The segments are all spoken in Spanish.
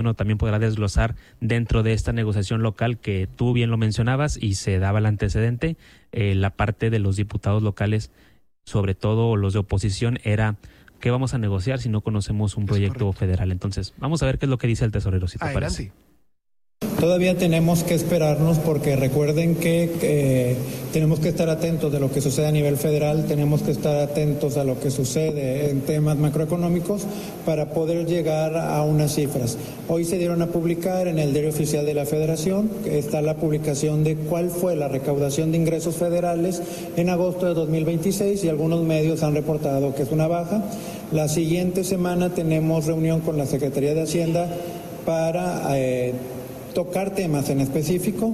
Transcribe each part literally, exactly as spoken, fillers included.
bueno, también podrá desglosar dentro de esta negociación local que tú bien lo mencionabas y se daba el antecedente, eh, la parte de los diputados locales, sobre todo los de oposición, era ¿qué vamos a negociar si no conocemos un proyecto federal? Entonces, vamos a ver qué es lo que dice el tesorero, si te Adelante. parece. Todavía tenemos que esperarnos porque recuerden que eh, tenemos que estar atentos de lo que sucede a nivel federal, tenemos que estar atentos a lo que sucede en temas macroeconómicos para poder llegar a unas cifras. Hoy se dieron a publicar en el Diario Oficial de la Federación, está la publicación de cuál fue la recaudación de ingresos federales en agosto de dos mil veintiséis y algunos medios han reportado que es una baja. La siguiente semana tenemos reunión con la Secretaría de Hacienda para Eh, tocar temas en específico.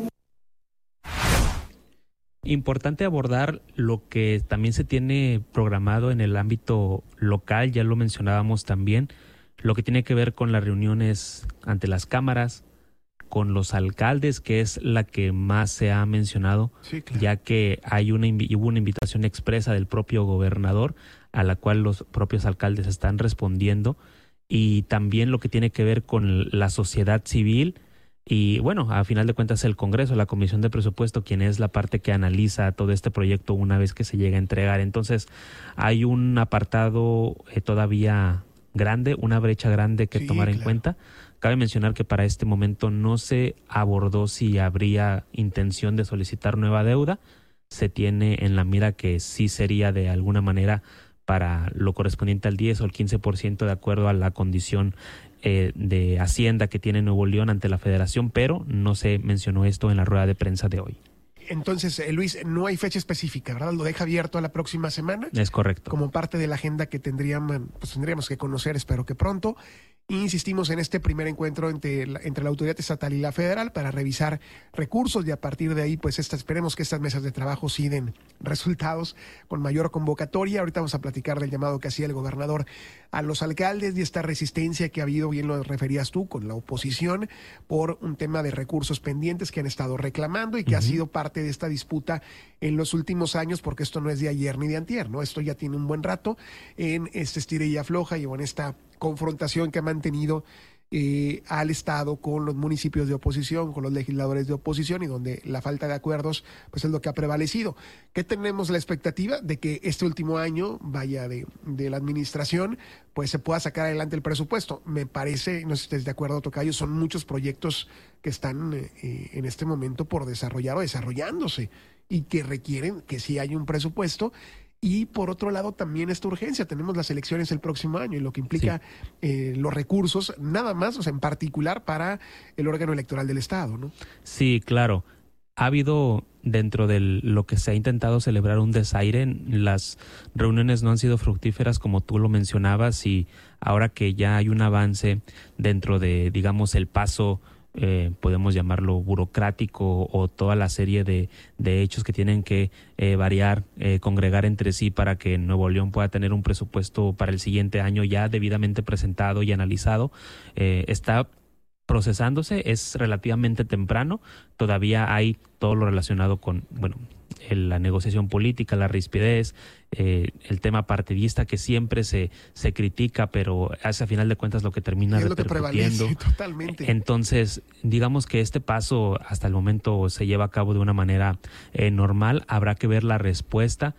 Importante abordar lo que también se tiene programado en el ámbito local, ya lo mencionábamos también, lo que tiene que ver con las reuniones ante las cámaras, con los alcaldes, que es la que más se ha mencionado, sí, claro. Ya que hay una hubo una invitación expresa del propio gobernador a la cual los propios alcaldes están respondiendo, y también lo que tiene que ver con la sociedad civil. Y bueno, a final de cuentas el Congreso, la Comisión de Presupuesto, quien es la parte que analiza todo este proyecto una vez que se llega a entregar. Entonces hay un apartado eh, todavía grande, una brecha grande que sí, tomar claro. en cuenta. Cabe mencionar que para este momento no se abordó si habría intención de solicitar nueva deuda. Se tiene en la mira que sí sería de alguna manera para lo correspondiente al diez o el quince por ciento de acuerdo a la condición eh, de Hacienda que tiene Nuevo León ante la Federación, pero no se mencionó esto en la rueda de prensa de hoy. Entonces, eh, Luis, no hay fecha específica, ¿verdad? Lo deja abierto a la próxima semana. Es correcto. Como parte de la agenda que tendríamos, pues, tendríamos que conocer, espero que pronto. Insistimos en este primer encuentro entre la, entre la autoridad estatal y la federal para revisar recursos y a partir de ahí, pues esta, esperemos que estas mesas de trabajo sí den resultados con mayor convocatoria. Ahorita vamos a platicar del llamado que hacía el gobernador a los alcaldes y esta resistencia que ha habido, bien lo referías tú, con la oposición por un tema de recursos pendientes que han estado reclamando y que uh-huh. ha sido parte de esta disputa en los últimos años, porque esto no es de ayer ni de antier, ¿no? Esto ya tiene un buen rato en este estira y afloja y en esta confrontación que ha mantenido eh, al Estado con los municipios de oposición, con los legisladores de oposición, y donde la falta de acuerdos pues es lo que ha prevalecido. ¿Qué tenemos la expectativa? De que este último año, vaya, de, de la administración, pues se pueda sacar adelante el presupuesto. Me parece, no sé si estés de acuerdo, Tocayo, son muchos proyectos que están eh, en este momento por desarrollar o desarrollándose y que requieren que sí haya un presupuesto. Y por otro lado también esta urgencia, tenemos las elecciones el próximo año y lo que implica sí. eh, los recursos, nada más, o sea, en particular para el órgano electoral del Estado, ¿no? Sí, claro. Ha habido dentro de lo que se ha intentado celebrar un desaire, las reuniones no han sido fructíferas como tú lo mencionabas y ahora que ya hay un avance dentro de, digamos, el paso Eh, podemos llamarlo burocrático o toda la serie de, de hechos que tienen que eh, variar, eh, congregar entre sí para que Nuevo León pueda tener un presupuesto para el siguiente año ya debidamente presentado y analizado. Eh, está procesándose, es relativamente temprano, todavía hay todo lo relacionado con, bueno, el, la negociación política, la rispidez, eh, el tema partidista que siempre se, se critica, pero hace a final de cuentas lo que termina repercutiendo. Totalmente. Entonces, digamos que este paso hasta el momento se lleva a cabo de una manera eh, normal. Habrá que ver la respuesta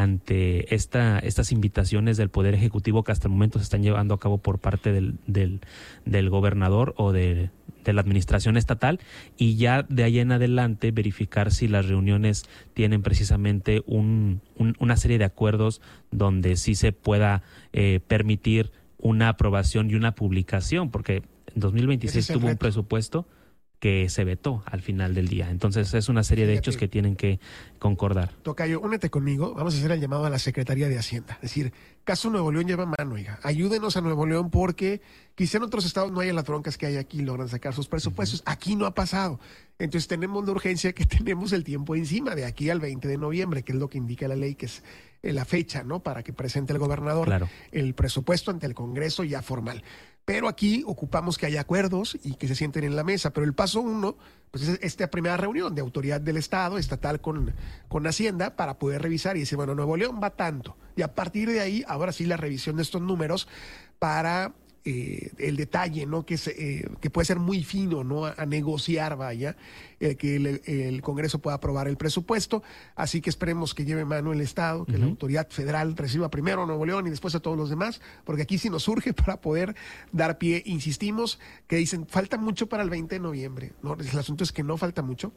ante esta, estas invitaciones del Poder Ejecutivo que hasta el momento se están llevando a cabo por parte del, del, del gobernador o de, de la administración estatal, y ya de ahí en adelante verificar si las reuniones tienen precisamente un, un, una serie de acuerdos donde sí se pueda eh, permitir una aprobación y una publicación, porque en dos mil veintiséis tuvo un presupuesto que se vetó al final del día. Entonces es una serie de hechos que tienen que concordar. Tocayo, únete conmigo, vamos a hacer el llamado a la Secretaría de Hacienda. Es decir, caso Nuevo León lleva mano, oiga. Ayúdenos a Nuevo León porque quizá en otros estados no haya las broncas que hay aquí, logran sacar sus presupuestos. Uh-huh. Aquí no ha pasado. Entonces tenemos la urgencia que tenemos el tiempo encima de aquí al veinte de noviembre, que es lo que indica la ley, que es la fecha, ¿no? Para que presente el gobernador claro. el presupuesto ante el Congreso ya formal. Pero aquí ocupamos que haya acuerdos y que se sienten en la mesa. Pero el paso uno, pues es esta primera reunión de autoridad del Estado, estatal con, con Hacienda, para poder revisar y decir, bueno, Nuevo León va tanto. Y a partir de ahí, ahora sí la revisión de estos números para eh, el detalle, ¿no? Que, se, eh, que puede ser muy fino, ¿no? A, a negociar, vaya, eh, que el, el Congreso pueda aprobar el presupuesto. Así que esperemos que lleve mano el Estado, que uh-huh. la autoridad federal reciba primero a Nuevo León y después a todos los demás, porque aquí sí nos surge para poder dar pie. Insistimos que dicen, falta mucho para el veinte de noviembre. No, el asunto es que no falta mucho.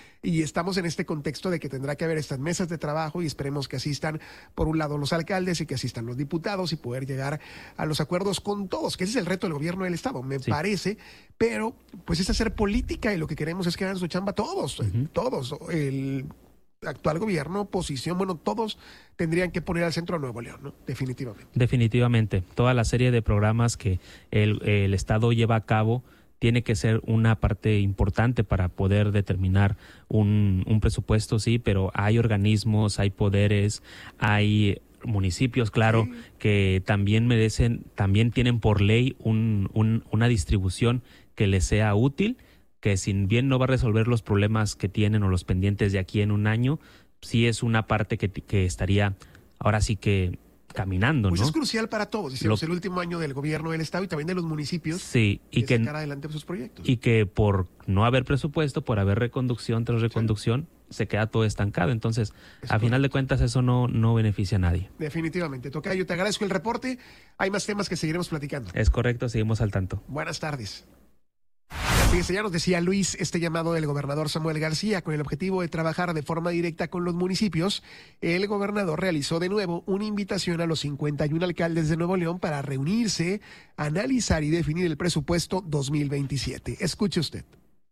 Y estamos en este contexto de que tendrá que haber estas mesas de trabajo y esperemos que asistan, por un lado, los alcaldes y que asistan los diputados y poder llegar a los acuerdos con todos, que ese es el reto del gobierno del Estado, me sí. parece, pero pues es hacer política y lo que queremos es que hagan su chamba todos, uh-huh. todos, el actual gobierno, oposición, bueno, todos tendrían que poner al centro a Nuevo León, ¿no? Definitivamente. Definitivamente, toda la serie de programas que el, el Estado lleva a cabo tiene que ser una parte importante para poder determinar un, un presupuesto, sí, pero hay organismos, hay poderes, hay municipios, claro, sí. que también merecen, también tienen por ley un, un, una distribución que les sea útil, que si bien no va a resolver los problemas que tienen o los pendientes de aquí en un año, sí es una parte que, que estaría ahora sí que caminando, pues ¿no? Es crucial para todos, decimos, Lo, el último año del gobierno del Estado y también de los municipios, sí, y que sacar adelante sus proyectos. Y que por no haber presupuesto, por haber reconducción tras reconducción, sí. se queda todo estancado. Entonces, es a correcto. Final de cuentas, eso no, no beneficia a nadie. Definitivamente. Tocayo, te agradezco el reporte. Hay más temas que seguiremos platicando. Es correcto, seguimos al tanto. Buenas tardes. Fíjese, ya nos decía Luis, este llamado del gobernador Samuel García con el objetivo de trabajar de forma directa con los municipios. El gobernador realizó de nuevo una invitación a los cincuenta y uno alcaldes de Nuevo León para reunirse, analizar y definir el presupuesto dos mil veintisiete. Escuche usted.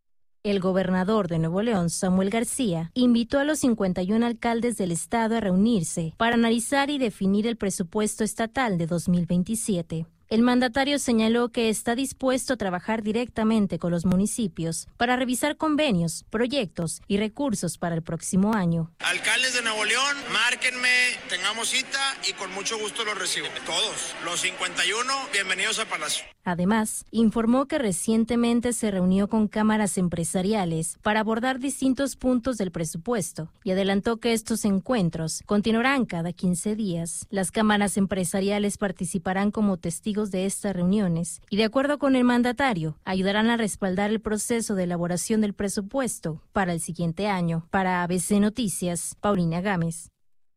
El gobernador de Nuevo León, Samuel García, invitó a los cincuenta y uno alcaldes del estado a reunirse para analizar y definir el presupuesto estatal de dos mil veintisiete. El mandatario señaló que está dispuesto a trabajar directamente con los municipios para revisar convenios, proyectos y recursos para el próximo año. Alcaldes de Nuevo León, márquenme, tengamos cita y con mucho gusto los recibo. Todos, los cincuenta y uno, bienvenidos a Palacio. Además, informó que recientemente se reunió con cámaras empresariales para abordar distintos puntos del presupuesto y adelantó que estos encuentros continuarán cada quince días. Las cámaras empresariales participarán como testigos de estas reuniones y, de acuerdo con el mandatario, ayudarán a respaldar el proceso de elaboración del presupuesto para el siguiente año. Para A B C Noticias, Paulina Gámez.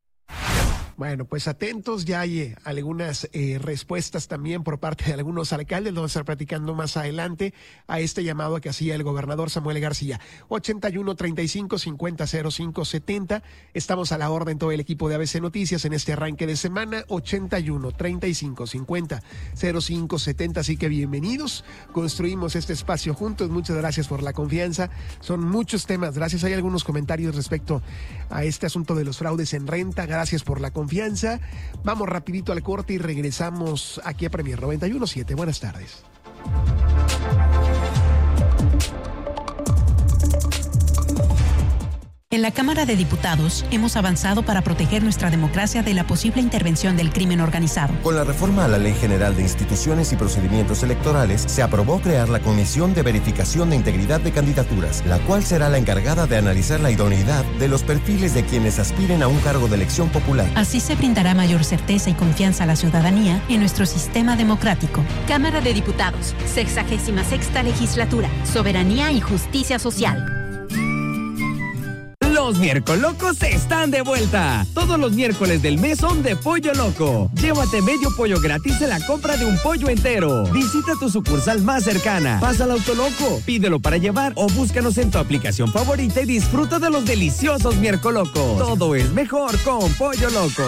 Bueno, pues atentos, ya hay eh, algunas eh, respuestas también por parte de algunos alcaldes, lo vamos a estar platicando más adelante a este llamado que hacía el gobernador Samuel García. ochenta y uno, treinta y cinco, cincuenta, cero cinco, setenta, estamos a la orden todo el equipo de A B C Noticias en este arranque de semana, ochenta y uno, treinta y cinco, cincuenta, cero cinco, setenta, así que bienvenidos, construimos este espacio juntos, muchas gracias por la confianza, son muchos temas, gracias, hay algunos comentarios respecto a este asunto de los fraudes en renta, gracias por la confianza. Confianza. Vamos rapidito al corte y regresamos aquí a Premier noventa y uno punto siete. Buenas tardes. En la Cámara de Diputados hemos avanzado para proteger nuestra democracia de la posible intervención del crimen organizado. Con la reforma a la Ley General de Instituciones y Procedimientos Electorales, se aprobó crear la Comisión de Verificación de Integridad de Candidaturas, la cual será la encargada de analizar la idoneidad de los perfiles de quienes aspiren a un cargo de elección popular. Así se brindará mayor certeza y confianza a la ciudadanía en nuestro sistema democrático. Cámara de Diputados, sexagésima sexta legislatura, soberanía y justicia social. Los Miércolocos están de vuelta. Todos los miércoles del mes son de Pollo Loco. Llévate medio pollo gratis en la compra de un pollo entero. Visita tu sucursal más cercana. Pasa al Autoloco, pídelo para llevar o búscanos en tu aplicación favorita y disfruta de los deliciosos Miércolocos. Todo es mejor con Pollo Loco.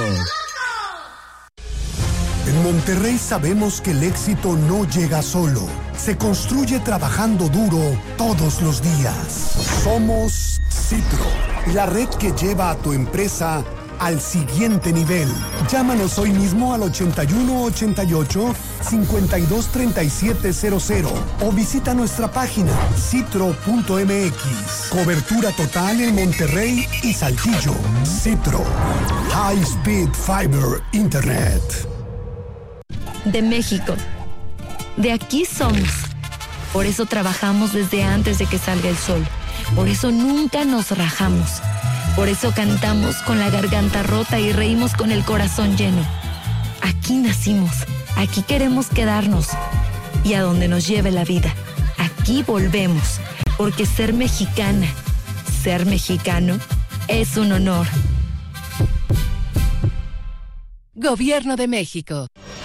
En Monterrey sabemos que el éxito no llega solo. Se construye trabajando duro todos los días. Somos Citro, la red que lleva a tu empresa al siguiente nivel. Llámanos hoy mismo al ochenta y uno, ochenta y ocho, cincuenta y dos, treinta y siete cero cero o visita nuestra página citro punto m x. Cobertura total en Monterrey y Saltillo. Citro, High Speed Fiber Internet. De México. De aquí somos. Por eso trabajamos desde antes de que salga el sol. Por eso nunca nos rajamos. Por eso cantamos con la garganta rota y reímos con el corazón lleno. Aquí nacimos. Aquí queremos quedarnos. y a donde nos lleve la vida. Aquí volvemos, porque ser mexicana, ser mexicano, es un honor. Gobierno de México.